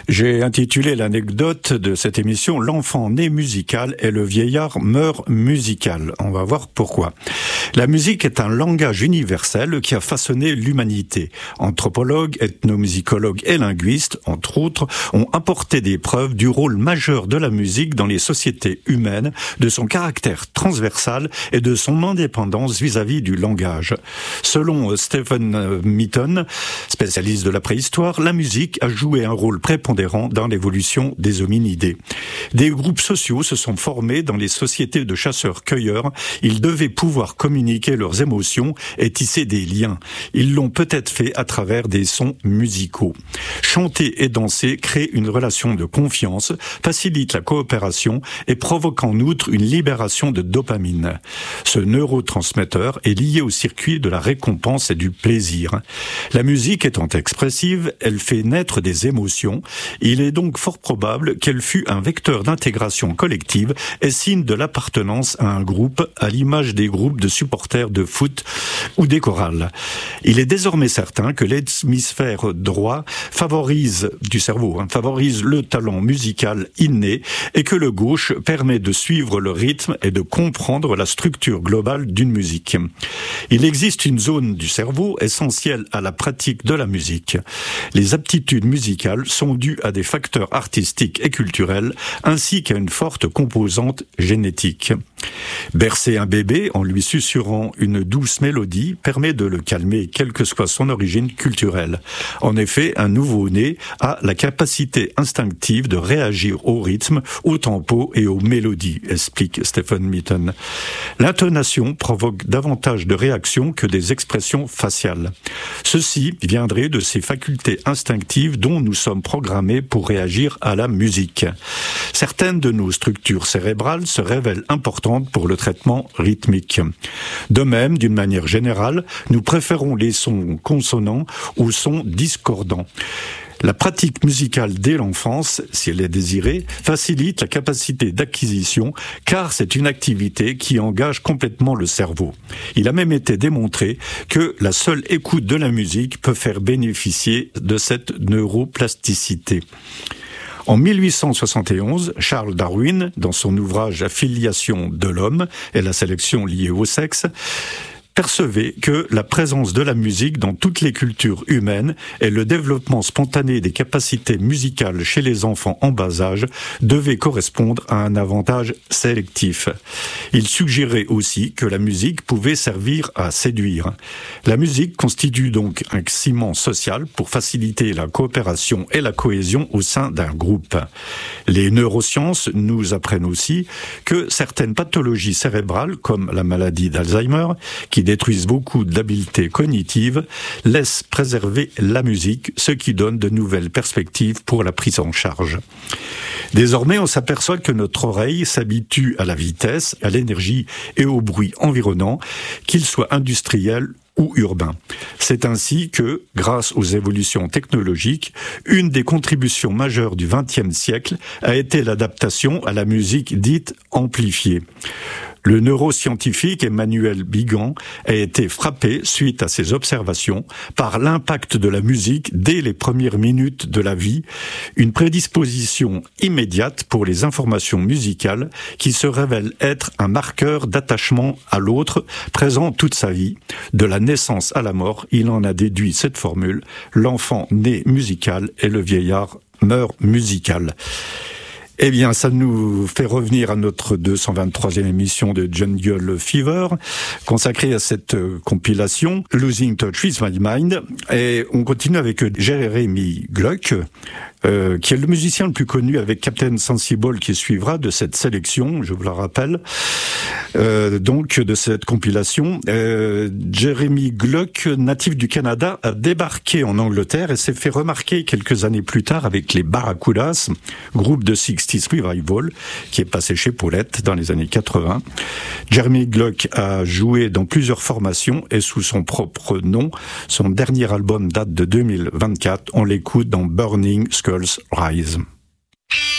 J'ai intitulé l'anecdote de cette émission « L'enfant né musical et le vieillard meurt musical ». On va voir pourquoi. La musique est un langage universel qui a façonné l'humanité. Anthropologues, ethnomusicologues et linguistes, entre autres, ont apporté des preuves du rôle majeur de la musique dans les sociétés humaines, de son caractère transversal et de son indépendance vis-à-vis du langage. Selon Stephen Mitton, spécialiste de la préhistoire, la musique a joué un rôle prépondérant dans l'évolution des hominidés. Des groupes sociaux se sont formés dans les sociétés de chasseurs-cueilleurs. Ils devaient pouvoir communiquer leurs émotions et tisser des liens. Ils l'ont peut-être fait à travers des sons musicaux. Chanter et danser crée une relation de confiance, facilite la coopération et provoque en outre une libération de dopamine. Ce neurotransmetteur est lié au circuit de la récompense et du plaisir. La musique étant expressive, elle fait naître des émotions. Il est donc fort probable qu'elle fut un vecteur d'intégration collective et signe de l'appartenance à un groupe, à l'image des groupes de supporters de foot ou des chorales. Il est désormais certain que l'hémisphère droit favorise le talent musical inné et que le gauche permet de suivre le rythme et de comprendre la structure globale d'une musique. Il existe une zone du cerveau essentielle à la pratique de la musique. Les aptitudes musicales sont dues à des facteurs artistiques et culturels, ainsi qu'à une forte composante génétique. Bercer un bébé en lui susurrant une douce mélodie permet de le calmer, quelle que soit son origine culturelle. En effet, un nouveau-né a la capacité instinctive de réagir au rythme, au tempo et aux mélodies, explique Stephen Mitton. L'intonation provoque davantage de réactions que des expressions faciales. Ceci viendrait de ces facultés instinctives dont nous sommes programmés pour réagir à la musique. Certaines de nos structures cérébrales se révèlent importantes pour le traitement rythmique. De même, d'une manière générale, nous préférons les sons consonants aux sons discordants. La pratique musicale dès l'enfance, si elle est désirée, facilite la capacité d'acquisition car c'est une activité qui engage complètement le cerveau. Il a même été démontré que la seule écoute de la musique peut faire bénéficier de cette neuroplasticité. En 1871, Charles Darwin, dans son ouvrage « Affiliation de l'homme et la sélection liée au sexe », percevait que la présence de la musique dans toutes les cultures humaines et le développement spontané des capacités musicales chez les enfants en bas âge devaient correspondre à un avantage sélectif. Il suggérait aussi que la musique pouvait servir à séduire. La musique constitue donc un ciment social pour faciliter la coopération et la cohésion au sein d'un groupe. Les neurosciences nous apprennent aussi que certaines pathologies cérébrales, comme la maladie d'Alzheimer, qui détruisent beaucoup d'habiletés cognitives, laissent préserver la musique, ce qui donne de nouvelles perspectives pour la prise en charge. Désormais, on s'aperçoit que notre oreille s'habitue à la vitesse, à l'énergie et au bruit environnant, qu'ils soient industriels ou urbain. C'est ainsi que, grâce aux évolutions technologiques, une des contributions majeures du XXe siècle a été l'adaptation à la musique dite amplifiée. Le neuroscientifique Emmanuel Bigan a été frappé, suite à ses observations, par l'impact de la musique dès les premières minutes de la vie, une prédisposition immédiate pour les informations musicales qui se révèle être un marqueur d'attachement à l'autre, présent toute sa vie. De la naissance à la mort, il en a déduit cette formule, l'enfant né musical et le vieillard meurt musical. Eh bien, ça nous fait revenir à notre 223e émission de Jungle Fever, consacrée à cette compilation, Losing Touch with My Mind. Et on continue avec Jeremy Gluck, qui est le musicien le plus connu avec Captain Sensible qui suivra de cette sélection, je vous la rappelle, donc de cette compilation. Jeremy Gluck, natif du Canada, a débarqué en Angleterre et s'est fait remarquer quelques années plus tard avec les Barracudas, groupe de 60s Revival, qui est passé chez Paulette dans les années 80. Jeremy Gluck a joué dans plusieurs formations et sous son propre nom. Son dernier album date de 2024. On l'écoute dans Burning Skulls Rise.